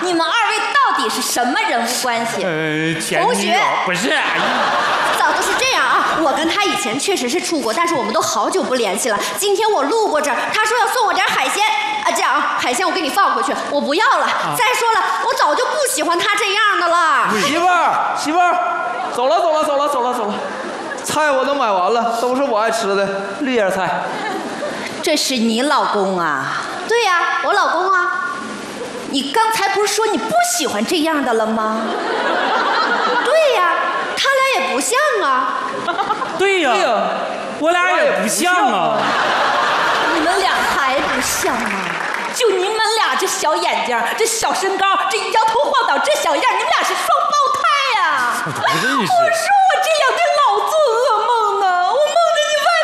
你们二位到底是什么人物关系？ 同学不是。 早就是这样啊，我跟他以前确实是处过，但是我们都好久不联系了。今天我路过这儿，他说要送我点海鲜啊，这样啊，海鲜我给你放回去，我不要了。再说了，我早就不喜欢他这样的了。 媳妇儿，走了，菜我都买完了，都是我爱吃的绿叶菜。 这是你老公啊？ 对呀，我老公啊。 你刚才不是说你不喜欢这样的了吗？ 对呀，他俩也不像啊。 对呀，我俩也不像啊。 你们俩还不像吗？就你们俩这小眼睛，这小身高，这摇头晃脑，这小样，你们俩是双胞胎呀！我说我这两天老做噩梦呢，我梦着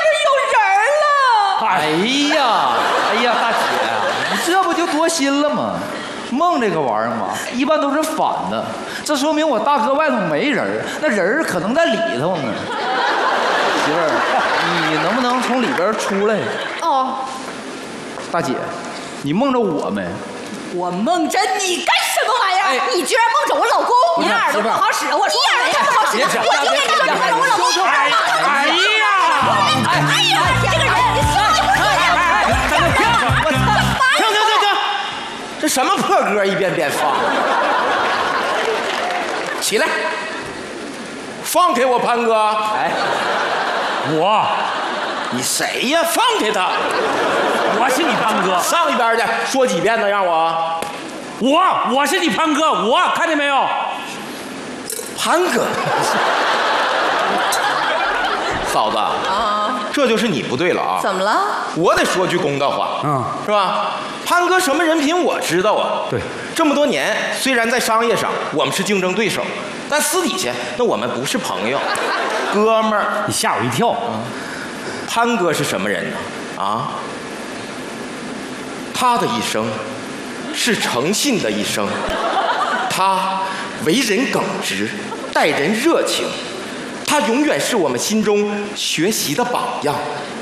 你外边有人了。 哎呀，大姐，你这不就多心了吗？梦这个玩意儿嘛，一般都是反的，这说明我大哥外头没人，那人可能在里头呢。媳妇儿，你能不能从里边出来？ 哦， 大姐，你梦着我没？ 我梦着你干什么玩意儿？ 你居然梦着我老公？ 你耳朵不好使，我说你耳朵太不好使，我今天就梦着我老公。 哎呀！ 这个人，你停！这什么破歌一遍遍放？起来，放开我潘哥！哎，你谁呀？放开他！ 我是你潘哥， 上一边去，说几遍呢？让我是你潘哥，我看见没有？ 潘哥，嫂子啊，这就是你不对了啊！ 怎么了？ 我得说句公道话，是吧？潘哥什么人品我知道啊。 对， 这么多年，虽然在商业上我们是竞争对手，但私底下那我们不是朋友，哥们儿。 你吓我一跳。 潘哥是什么人呢？啊，他的一生是诚信的一生，他为人耿直，待人热情，他永远是我们心中学习的榜样。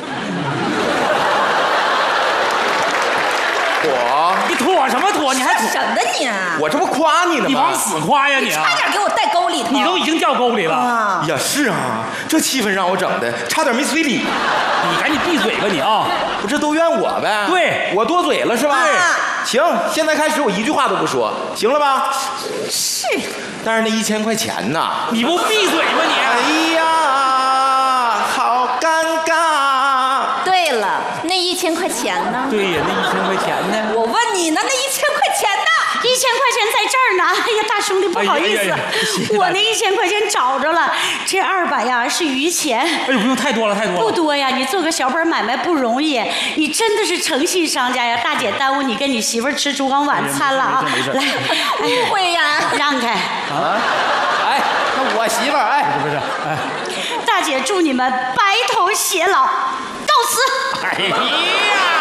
你妥什么妥？你还什么你？ 我这不夸你呢吗？ 你往死夸呀你！ 差点给我带沟里头。 你都已经掉沟里了。 呀，是啊，这气氛让我整的差点没随礼。 你赶紧闭嘴吧你啊！ 不，这都怨我呗。 对， 我多嘴了是吧？ 对。 行，现在开始我一句话都不说，行了吧？ 是。 但是那1000块钱呢？ 你不闭嘴吗你？ 哎呀，好尴尬。 对了，那1000块钱呢？ 对呀，那1000块钱呢？ 我问你呢，那1000块钱呢 ？1000块钱在这儿呢。哎呀，大兄弟，不好意思，我那1000块钱找着了。这200呀是余钱。 哎呦，不用太多了，太多了。 不多呀，你做个小本买卖不容易，你真的是诚信商家呀。大姐耽误你跟你媳妇吃烛光晚餐了啊！来， 误会呀， 让开。 啊，哎，那我媳妇儿，哎， 不是，哎， 大姐祝你们白头偕老，告辞。 哎呀！